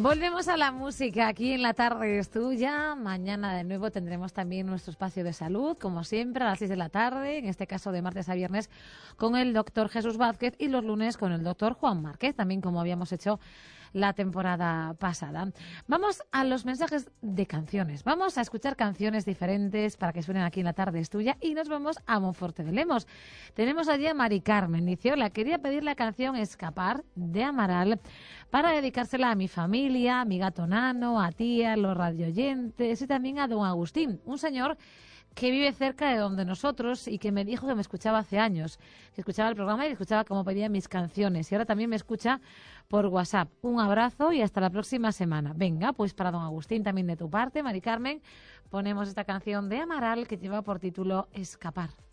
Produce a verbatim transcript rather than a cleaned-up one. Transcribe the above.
Volvemos a la música aquí en La Tarde es Tuya. Mañana de nuevo tendremos también nuestro espacio de salud, como siempre, a las seis de la tarde, en este caso de martes a viernes, con el doctor Jesús Vázquez y los lunes con el doctor Juan Márquez, también como habíamos hecho la temporada pasada. Vamos a los mensajes de canciones. Vamos a escuchar canciones diferentes para que suenen aquí en La Tarde es Tuya y nos vamos a Monforte de Lemos. Tenemos allí a Mari Carmen. Dice, hola, quería pedir la canción Escapar de Amaral para dedicársela a mi familia, a mi gato Nano, a ti, a los radioyentes y también a don Agustín, un señor que vive cerca de donde nosotros y que me dijo que me escuchaba hace años, que escuchaba el programa y escuchaba cómo pedía mis canciones. Y ahora también me escucha por WhatsApp. Un abrazo y hasta la próxima semana. Venga, pues para don Agustín también de tu parte, Mari Carmen, ponemos esta canción de Amaral que lleva por título Escapar.